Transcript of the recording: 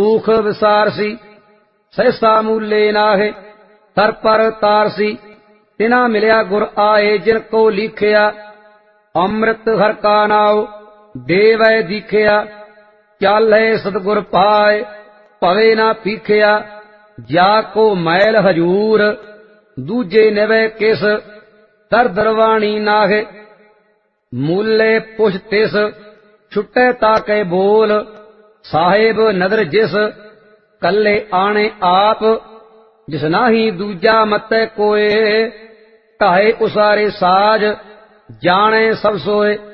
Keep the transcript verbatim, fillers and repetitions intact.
ਸੂਖ ਵਿਸਾਰਸੀ। ਸਹਿਸਾ ਮੂਲੇ ਨਾਹੇ ਤਰ ਪਰ ਤਾਰਸੀ। ਤਿਨਾ ਮਿਲਿਆ ਗੁਰ ਆਏ ਜਿਨ ਕੋ ਲਿਖਿਆ। ਅੰਮ੍ਰਿਤ ਹਰ ਕਾ ਨਾਉ ਦੇਵੈ ਦੀਖਿਆ। ਚਾਲੈ ਸਤਿਗੁਰ ਪਾਏ ਭਵੇ ਨਾ ਪੀਖਿਆ। ਜਾ ਕੋ ਮੈਲ ਹਜੂਰ ਦੂਜੇ ਨਿਵੈ ਕਿਸ। ਦਰ ਦਰਵਾਣੀ ਨਾਹੇ ਮੂਲੇ ਪੁਛ ਤਿਸ। ਛੁਟੈ ਤਾਕੈ ਬੋਲ ਸਾਹਿਬ ਨਦਰ ਜਿਸ। ਕੱਲੇ ਆਣੇ ਆਪ ਜਿਸ ਨਾਹੀ ਦੂਜਾ ਮਤੈ ਕੋਏ। ਢਾਏ ਉਸਾਰੇ ਸਾਜ ਜਾਣੈ ਸਭ ਸੋਏ।